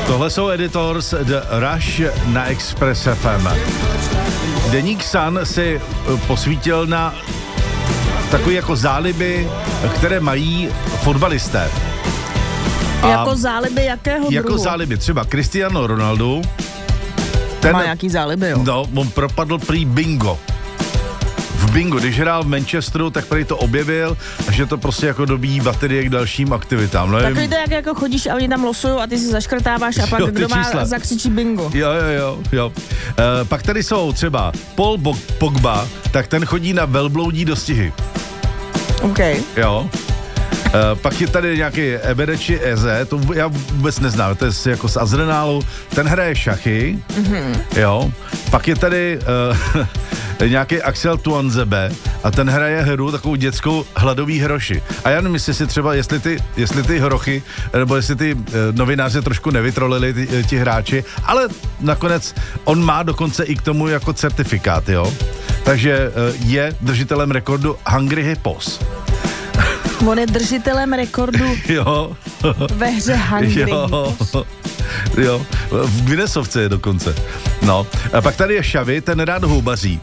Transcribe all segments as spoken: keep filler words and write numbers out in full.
Tohle jsou Editors The Rush na Express F M. Deník Sun si posvítil na takové jako záliby, které mají fotbalisté. A jako záliby jakého Jako druhu? záliby, třeba Cristiano Ronaldo. Ten, má nějaký záliby, jo? No, on propadl prý bingo. V bingo, když hrál v Manchesteru, tak prý to objevil a že to prostě jako dobíjí baterie k dalším aktivitám. No, takový to, jak jako chodíš a oni tam losujou a ty si zaškrtáváš a pak jo, kdo má čísla. zakřičí bingo. Jo, jo, jo, jo. E, pak tady jsou třeba Paul Bo- Pogba, tak ten chodí na velbloudí dostihy. OK. Jo. E, pak je tady nějaký Eberechi Eze, to já vůbec neznám, to je jako z Azrenálu, ten hraje šachy, mm-hmm. jo. Pak je tady e, nějaký Axel Tuanzebe a ten hraje hru takovou dětskou hladový hroši. A já nevím, jestli si třeba, jestli ty, jestli ty hrochy, nebo jestli ty e, novináři trošku nevytrolili ty, ti hráči, ale nakonec on má dokonce i k tomu jako certifikát, jo. Takže e, je držitelem rekordu Hungry Hippos. On je držitelem rekordu Jo. ve hře Hungry. Jo. Jo, v Guinnessovce je dokonce. No, a pak tady je Xavi, ten rád houbaří.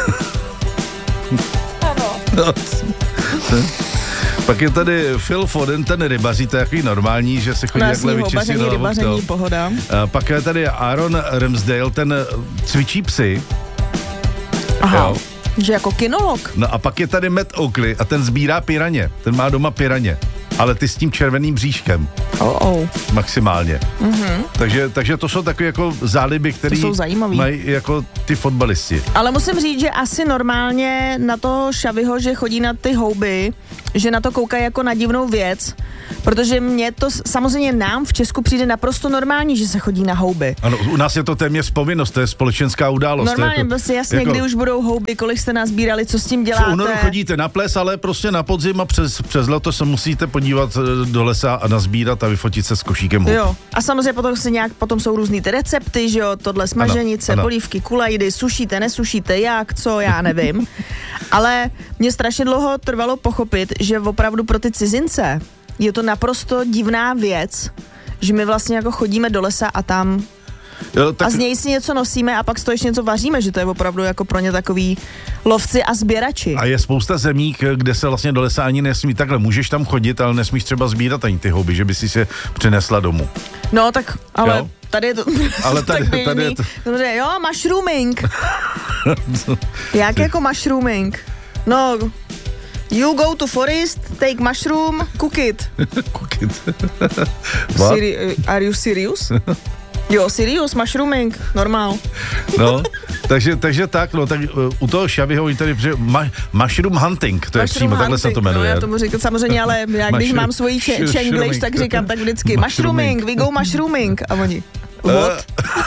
Ano. Pak je tady Phil Foden, ten rybaří, to je takový normální, že se chodí jakhle vyčistit. No, rybaření, pohoda. A pak je tady Aaron Ramsdale, ten cvičí psy. Aha. Jo. Že jako kinolog. No a pak je tady Matt Oakley a ten sbírá piraně. Ten má doma piraně. Ale ty s tím červeným bříškem. Oh, oh. Maximálně. Mm-hmm. Takže, takže to jsou takové jako záliby, které mají jako ty fotbalisti. Ale musím říct, že asi normálně na toho Xaviho, že chodí na ty houby, že na to koukají jako na divnou věc, protože mně to samozřejmě nám v Česku přijde naprosto normální, že se chodí na houby. Ano, u nás je to téměř povinnost, to je společenská událost. Normálně, jako, prostě jasně, jako, kdy už budou houby, kolik jste nazbírali, co s tím děláte. V únoru chodíte na ples, ale prostě na podzim a přes, přes leto se musíte podívat do lesa a nazbírat a vyfotit se s košíkem hub. Jo, a samozřejmě potom se nějak, potom jsou různý ty recepty, že jo, tohle smaženice, ano, ano. polívky, kulajdy, sušíte, nesušíte, jak, co, já nevím. Ale mě strašně dlouho trvalo pochopit, že opravdu pro ty cizince je to naprosto divná věc, že my vlastně jako chodíme do lesa a tam jo, tak... a z něj si něco nosíme a pak z toho ještě něco vaříme, že to je opravdu jako pro ně takový lovci a sběrači. A je spousta zemí, kde se vlastně do lesa ani nesmí. Takhle můžeš tam chodit, ale nesmíš třeba sbírat ani ty houby, že by si se přinesla domů. No tak, ale jo? Tady je to ale tady, tak tady je to... Dobře, jo, mushrooming. Jak jako mushrooming? No, you go to forest, take mushroom, cook it. Cook it. Seri- are you serious? Jo, serious, mushrooming, normál. No, takže, takže tak, no, tak uh, u toho Xaviho oni tady, ma, mushroom hunting, to je mushroom přímo, takhle se to jmenuje. No, já tomu říkám samozřejmě, ale já když mám svoji čenglish, tak říkám tak vždycky mushrooming, we go mushrooming, a oni, what?